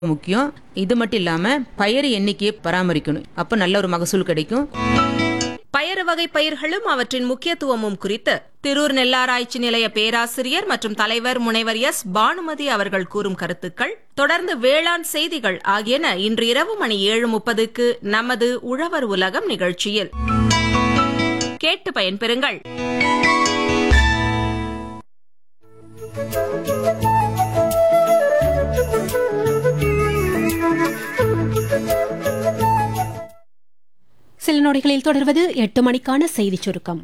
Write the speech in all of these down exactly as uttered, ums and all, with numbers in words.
முக்கியம். இது மட்டும் இல்லாம பயிர் எண்ணிக்கையை பராமரிக்கணும். அப்ப நல்ல ஒரு மகசூல் கிடைக்கும். பயறு வகை பயிர்களும் அவற்றின் முக்கியத்துவமும் குறித்து திரூர் நெல்லாராய்ச்சி நிலைய பேராசிரியர் மற்றும் தலைவர் முனைவர் எஸ் பானுமதி அவர்கள் கூறும் கருத்துக்கள், தொடர்ந்து வேளாண் செய்திகள் ஆகியன இன்று இரவு மணி ஏழு முப்பதுக்கு நமது உழவர் உலகம் நிகழ்ச்சியில் கேட்டு பயன்பெறுங்கள். சில நொடிகளில் தொடர்வது எட்டு மணிக்கான செய்திச் சுருக்கம்.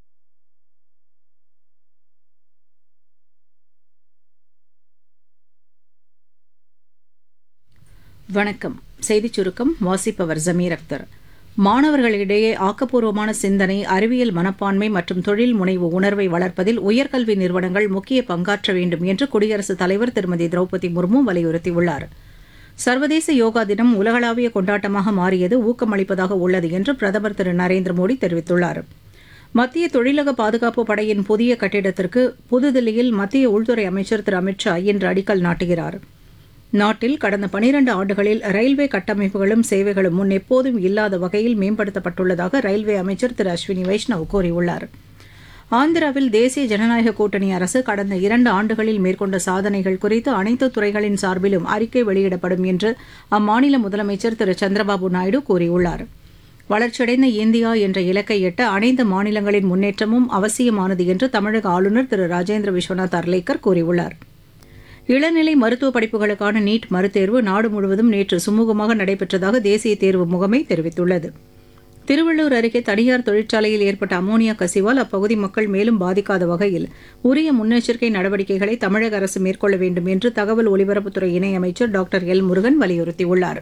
வணக்கம். செய்திச் சுருக்கம் வாசிப்பவர் ஜமீர் அக்தர். மாணவர்களிடையே ஆக்கப்பூர்வமான சிந்தனை, அறிவியல் மனப்பான்மை மற்றும் தொழில் முனைவு உணர்வை வளர்ப்பதில் உயர்கல்வி நிறுவனங்கள் முக்கிய பங்காற்ற வேண்டும் என்று குடியரசுத் தலைவர் திருமதி திரௌபதி முர்மு வலியுறுத்தியுள்ளார். சர்வதேச யோகா தினம் உலகளாவிய கொண்டாட்டமாக மாறியது ஊக்கமளிப்பதாக உள்ளது என்று பிரதமர் திரு நரேந்திர மோடி தெரிவித்துள்ளார். மத்திய தொழிலக பாதுகாப்பு படையின் புதிய கட்டிடத்திற்கு புதுதில்லியில் மத்திய உள்துறை அமைச்சர் திரு அமித் ஷா இன்று அடிக்கல் நாட்டுகிறார். நாட்டில் கடந்த பனிரண்டு ஆண்டுகளில் ரயில்வே கட்டமைப்புகளும் சேவைகளும் முன் எப்போதும் இல்லாத வகையில் மேம்படுத்தப்பட்டுள்ளதாக ரயில்வே அமைச்சர் திரு அஸ்வினி வைஷ்ணவ் கூறியுள்ளார். ஆந்திராவில் தேசிய ஜனநாயக கூட்டணி அரசு கடந்த இரண்டு ஆண்டுகளில் மேற்கொண்ட சாதனைகள் குறித்து அனைத்து துறைகளின் சார்பிலும் அறிக்கை வெளியிடப்படும் என்று அம்மாநில முதலமைச்சர் திரு சந்திரபாபு நாயுடு கூறியுள்ளார். வளர்ச்சியடைந்த இந்தியா என்ற இலக்கை எட்ட அனைத்து மாநிலங்களின் முன்னேற்றமும் அவசியமானது என்று தமிழக ஆளுநர் திரு ராஜேந்திர விஸ்வநாத் அர்லேக்கர் கூறியுள்ளார். இளநிலை மருத்துவ படிப்புகளுக்கான நீட் மறுதேர்வு நாடு முழுவதும் நேற்று சுமூகமாக நடைபெற்றதாக தேசிய தேர்வு முகமை தெரிவித்துள்ளது. திருவள்ளூர் அருகே தனியார் தொழிற்சாலையில் ஏற்பட்ட அமோனியா கசிவால் அப்பகுதி மக்கள் மேலும் பாதிக்காத வகையில் உரிய முன்னெச்சரிக்கை நடவடிக்கைகளை தமிழக அரசு மேற்கொள்ள வேண்டும் என்று தகவல் ஒலிபரப்புத்துறை இணையமைச்சர் டாக்டர் எல் முருகன் வலியுறுத்தியுள்ளார்.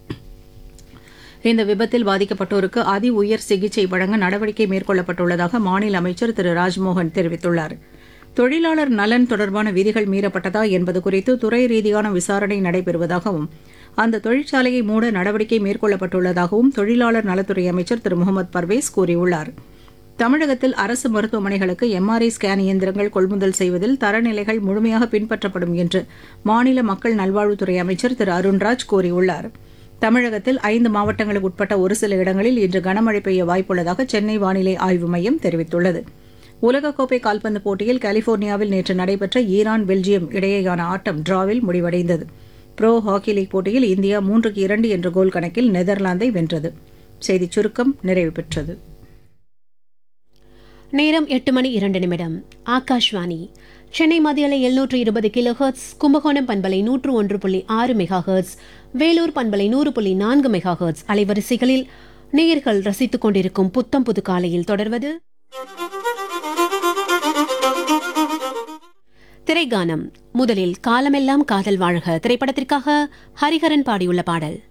இந்த விபத்தில் பாதிக்கப்பட்டோருக்கு அதி உயர் சிகிச்சை வழங்க நடவடிக்கை மேற்கொள்ளப்பட்டுள்ளதாக மாநில அமைச்சர் திரு ராஜ்மோகன் தெரிவித்துள்ளார். தொழிலாளர் நலன் தொடர்பான விதிகள் மீறப்பட்டதா என்பது குறித்து துறை ரீதியான விசாரணை நடைபெறுவதாகவும் அந்த தொழிற்சாலையை மூட நடவடிக்கை மேற்கொள்ளப்பட்டுள்ளதாகவும் தொழிலாளர் நலத்துறை அமைச்சர் திரு முகமது பர்வேஸ் கூறியுள்ளார். தமிழகத்தில் அரசு மருத்துவமனைகளுக்கு எம்ஆர்ஐ ஸ்கேன் இயந்திரங்கள் கொள்முதல் செய்வதில் தரநிலைகள் முழுமையாக பின்பற்றப்படும் என்று மாநில மக்கள் நல்வாழ்வுத்துறை அமைச்சர் திரு அருண்ராஜ் கூறியுள்ளார். தமிழகத்தில் ஐந்து மாவட்டங்களுக்கு உட்பட்ட ஒரு சில இடங்களில் இன்று கனமழை பெய்ய வாய்ப்புள்ளதாக சென்னை வானிலை ஆய்வு மையம் தெரிவித்துள்ளது. உலகக்கோப்பை கால்பந்து போட்டியில் கலிபோர்னியாவில் நேற்று நடைபெற்ற ஈரான் பெல்ஜியம் இடையேயான ஆட்டம் டிராவில் முடிவடைந்தது. புரோ ஹாக்கி லீக் போட்டியில் இந்தியா மூன்றுக்கு இரண்டு என்ற கோல் கணக்கில் நெதர்லாந்தை வென்றது. செய்திச் சுருக்கம் நிறைவு பெற்றது. நேரம் எட்டு மணி இரண்டு நிமிடம். ஆகாஷ்வாணி சென்னை மத்தியலை எழுநூற்று இருபது கிலோ ஹெர்ட்ஸ், கும்பகோணம் பண்பலை நூற்று ஒன்று புள்ளி ஆறு மெகா ஹெர்ட்ஸ், வேலூர் பண்பலை நூறு புள்ளி நான்கு மெகா ஹெர்ட்ஸ் அலைவரிசைகளில் நேயர்கள் ரசித்துக் கொண்டிருக்கும் புத்தம் புது காலையில் தொடர்வது திரைகானம். முதலில் காலமெல்லாம் காதல் வாழ்க திரைப்படத்திற்காக ஹரிஹரன் பாடியுள்ள பாடல்.